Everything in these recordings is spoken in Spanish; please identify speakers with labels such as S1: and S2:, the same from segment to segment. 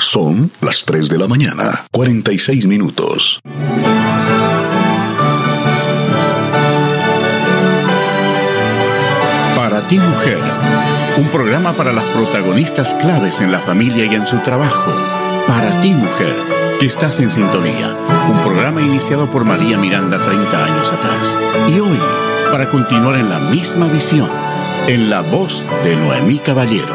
S1: Son las 3 de la mañana, 46 minutos.
S2: Para ti, mujer, un programa para las protagonistas claves en la familia y en su trabajo. Para ti, mujer, que estás en sintonía. Un programa iniciado por María Miranda 30 años atrás. Y hoy, para continuar en la misma visión, en la voz de Noemí Caballero.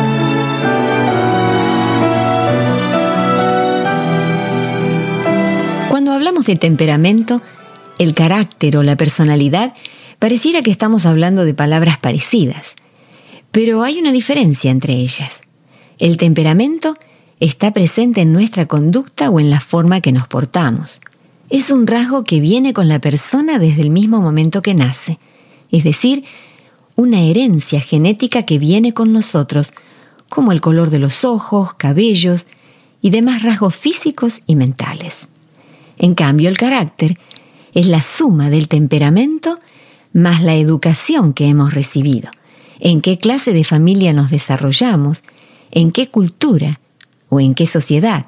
S3: Cuando hablamos de temperamento, el carácter o la personalidad, pareciera que estamos hablando de palabras parecidas, pero hay una diferencia entre ellas. El temperamento está presente en nuestra conducta o en la forma que nos portamos. Es un rasgo que viene con la persona desde el mismo momento que nace, es decir, una herencia genética que viene con nosotros, como el color de los ojos, cabellos y demás rasgos físicos y mentales. En cambio, el carácter es la suma del temperamento más la educación que hemos recibido, en qué clase de familia nos desarrollamos, en qué cultura o en qué sociedad.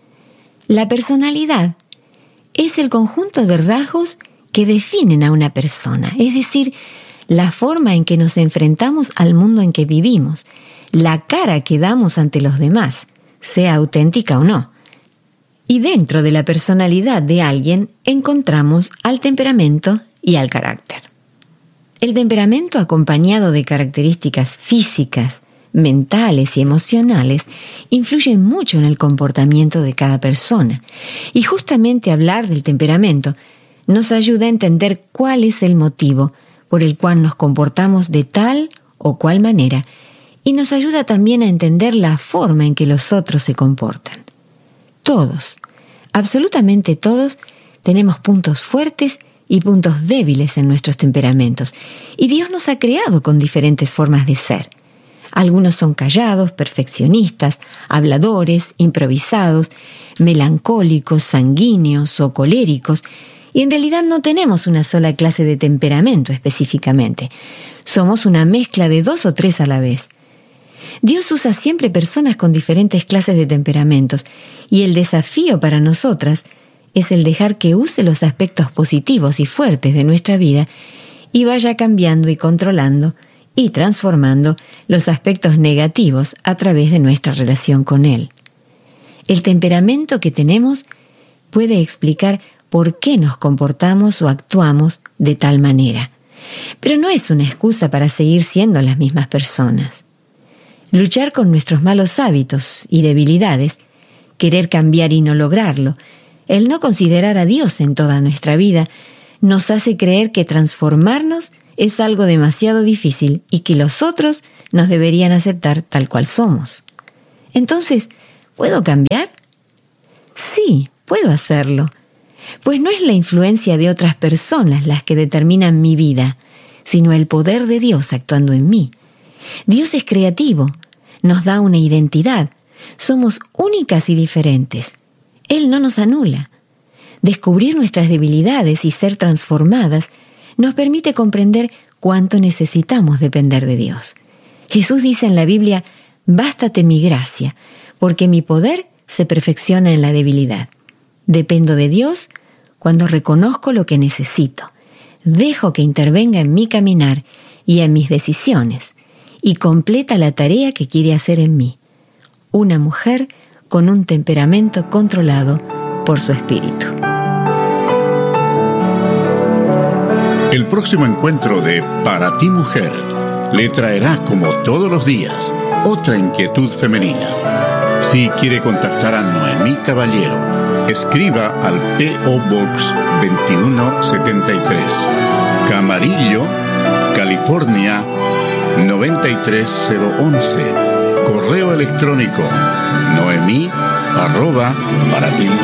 S3: La personalidad es el conjunto de rasgos que definen a una persona, es decir, la forma en que nos enfrentamos al mundo en que vivimos, la cara que damos ante los demás, sea auténtica o no. Y dentro de la personalidad de alguien encontramos al temperamento y al carácter. El temperamento, acompañado de características físicas, mentales y emocionales, influye mucho en el comportamiento de cada persona. Y justamente hablar del temperamento nos ayuda a entender cuál es el motivo por el cual nos comportamos de tal o cual manera, y nos ayuda también a entender la forma en que los otros se comportan. Todos, absolutamente todos, tenemos puntos fuertes y puntos débiles en nuestros temperamentos, y Dios nos ha creado con diferentes formas de ser. Algunos son callados, perfeccionistas, habladores, improvisados, melancólicos, sanguíneos o coléricos, y en realidad no tenemos una sola clase de temperamento específicamente. Somos una mezcla de 2 o 3 a la vez. Dios usa siempre personas con diferentes clases de temperamentos, y el desafío para nosotras es el dejar que use los aspectos positivos y fuertes de nuestra vida y vaya cambiando y controlando y transformando los aspectos negativos a través de nuestra relación con Él. El temperamento que tenemos puede explicar por qué nos comportamos o actuamos de tal manera, pero no es una excusa para seguir siendo las mismas personas. Luchar con nuestros malos hábitos y debilidades, querer cambiar y no lograrlo, el no considerar a Dios en toda nuestra vida, nos hace creer que transformarnos es algo demasiado difícil y que los otros nos deberían aceptar tal cual somos. Entonces, ¿puedo cambiar? Sí, puedo hacerlo, pues no es la influencia de otras personas las que determinan mi vida, sino el poder de Dios actuando en mí. Dios es creativo, nos da una identidad, somos únicas y diferentes. Él no nos anula. Descubrir nuestras debilidades y ser transformadas nos permite comprender cuánto necesitamos depender de Dios. Jesús dice en la Biblia: «Bástate mi gracia, porque mi poder se perfecciona en la debilidad». Dependo de Dios cuando reconozco lo que necesito, dejo que intervenga en mi caminar y en mis decisiones, y completa la tarea que quiere hacer en mí. Una mujer con un temperamento controlado por su espíritu.
S2: El próximo encuentro de Para ti, mujer, le traerá, como todos los días, otra inquietud femenina. Si quiere contactar a Noemí Caballero, escriba al P.O. Box 2173, Camarillo, California 93011. Correo electrónico noemi@paratimujer.com.